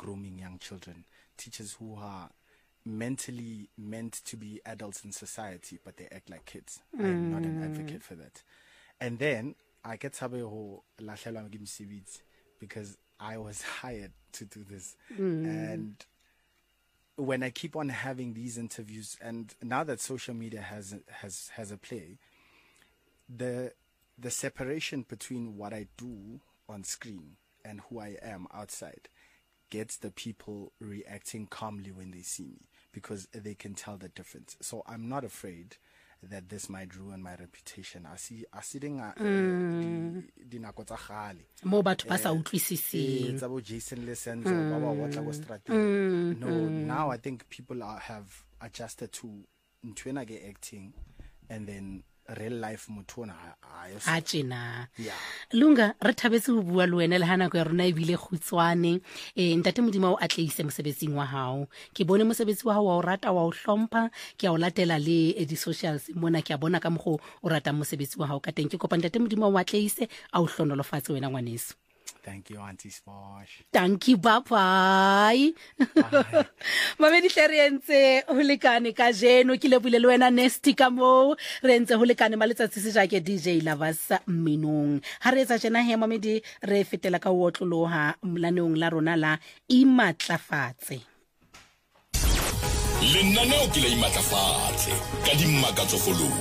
grooming young children, teachers who are mentally meant to be adults in society, but they act like kids. I am not an advocate for that. And then I get because I was hired to do this. And when I keep on having these interviews, and now that social media has a play, the separation between what I do on screen and who I am outside gets the people reacting calmly when they see me, because they can tell the difference. So I'm not afraid that this might ruin my reputation. I see dinako tsa gale mo batho ba sa utlwisising tsa bo Jason Lesenzo ba ba watla go strategy. No, now I think people have adjusted to ntwena ge acting, and then real life motho a tjena. Yeah. Lunga re thabetse ho bua le wena le hana go ya rona e bile khutswane. Ntate Modimo o atleise mosebetsing wa hao. Ke bone mosebetsi wa hao wa o rata, wa o hlompa, ke a o latela le di socials mona, ke a bona ka mogho o rata mosebetsi wa hao ka teng. Ke kopa Ntate Modimo o atleise a o hlonolofatse wena ngwaneso. Thank you, Auntie Sposh. Thank you, bye-bye. Mamedi hle re entse ho lekane ka jeno, ke lebile le wena Nesty ka mo re entse ho lekane maletsatsi se jake DJ Lovers Mminong. Ha re etsa jena he mamedi re fetela ka o otloloha mlanong la rona la Imatlafatse. Lenaneo ke la Imatlafatse ka dimmakatso follow.